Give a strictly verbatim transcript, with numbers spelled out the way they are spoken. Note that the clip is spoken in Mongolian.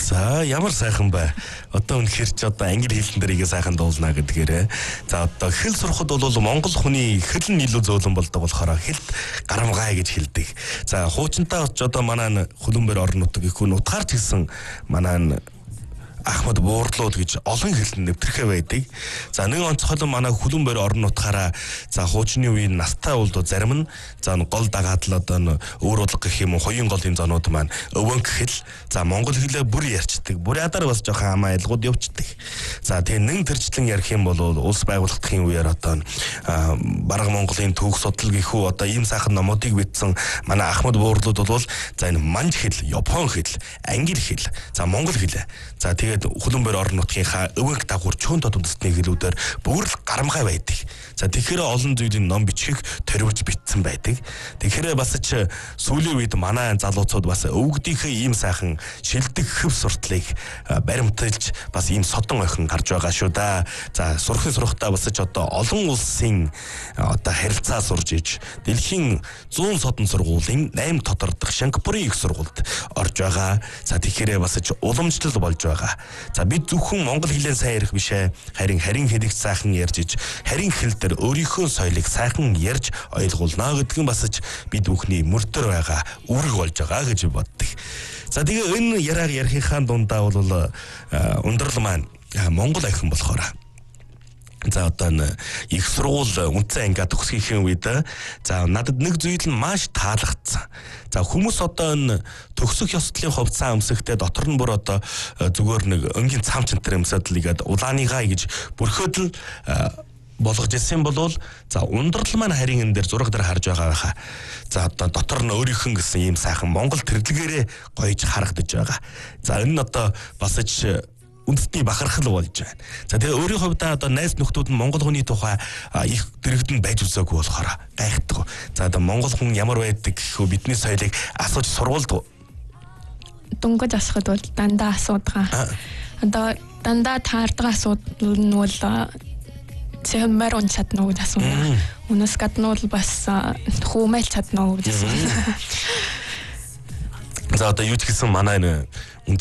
За ямар сайхан бай. Одоо үнэхээр ч одоо англи хэлэн дээр игээ сайхан дуулна гэдгээрээ. За одоо хэл сурахад бол монгол хүний хэл нь илүү зөөлөн болдог болохоор хэл гарамгай гэж хэлдэг. За хуучинтаа ч одоо манай хөлбөмбөр орон нутаг их хүн утгаарч хэлсэн манай Ахмад Буурлууд гэж олон хэлэн нэвтэрхэ байдаг. За нэг онцгойлон манай хөлбөмбөр орон нутгаараа за хуучны үеийн настай болдоо зарим нь за гол дагаад л одоо өөр удлаг гэх юм уу хоёрын голын зонууд маань өвөнг хэл за монгол хэлээ бүр ярьцдаг. Бүр ядар бас жоохон хамаа айлгууд явцдаг. За тэгээ нэг төрчлэн ярих юм бол улс байгуулагдахын үеэр одоо бараг Монголын түүх судал гэхүү одоо ийм сайхан номуудыг бичсэн манай Ахмад Буурлууд бол за энэ манж хэл, япон хэл, англи хэл, за монгол хэл. За тэгээд хөлбөмбөр орон нутгийнхаа өвөнг дагуур чөөн тод үндэсний хэлүүдээр бүр л гарамгай байдаг. За тэгэхээр олон зүйлийн ном бичгийг ториулж бичсэн байдаг. Тэгэхээр бас ч сүүлийн үед манай залуучууд бас өвгдийнхээ ийм сайхан шилдэг хөв суртлыг баримталж бас ийм содон охин гарч байгаа шүү да. За сурахын сурахтаа бас ч одоо олон улсын одоо харилцаа сурж иж дэлхийн зуун содон сургуулийн наймд тодордох Сингапурын их сургуульд орж байгаа. За тэгэхээр бас ч уламжлал болж байгаа. За бид зөвхөн монгол хэлээр сайн ярих бишээ. Харин харин хэлийг сайхан ярьж иж харин хэл дээр өөрийнхөө соёлыг сайхан ярьж ойлгуулна гэдэг нь бас ч бид бүхний мөрдөр байгаа үүрэг болж байгаа гэж боддог. За тэгээ энэ яраар ярихынхаа дундаа бол ундрал маань монгол ахин болохоор за одоо их сургууль үнцэн ангиа төгсгөхийн үед за надад нэг зүйл нь маш таалагдсан. За хүмүүс одоо энэ төгсөх ёслолын хувьд цаа өмсөхдөө дотор нь бүр одоо зүгээр нэг өнгийн цам чантар өмсөд л игээд улааныгаа гэж бүрхөөд л болгож ирсэн болвол за ундрал маань харин энэ дээр зураг дээр харж байгаа хаа. За одоо дотор нь өөрийнх нь гэсэн ийм сайхан монгол тэрдлэгээрээ гоёж харагдаж байгаа. За энэ нь одоо бас ч үндэсний бахархал болж байна. За тэгээ өөрийн хувьдаа одоо найз нөхдүүд нь монгол хүний тухай их дэрэгдэн байж үзээгүй болохоор гайхдаг. За одоо монгол хүн ямар байдаг гэхүү бидний соёлыг асууж сургуульд дунгаж асахад бол дандаа асуудгаа. Одоо дандаа таардаг асуудал нь бол цэмэр он чадна гэж асууна. Үнэс гадна бол бас хүмэл чадна гэж асууна. За одоо юу ч гэсэн манай